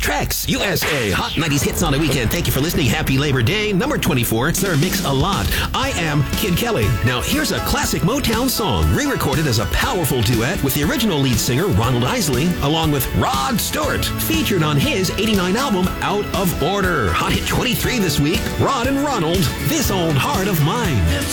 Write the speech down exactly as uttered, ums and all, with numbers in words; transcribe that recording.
Tracks U S A. Hot nineties hits on the weekend. Thank you for listening. Happy Labor Day. Number twenty-four. Sir Mix a Lot. I Am Kid Kelly. Now, here's a classic Motown song, re-recorded as a powerful duet with the original lead singer, Ronald Isley, along with Rod Stewart, featured on his eighty-nine album, Out of Order. Hot hit twenty-three this week. Rod and Ronald, This Old Heart of Mine.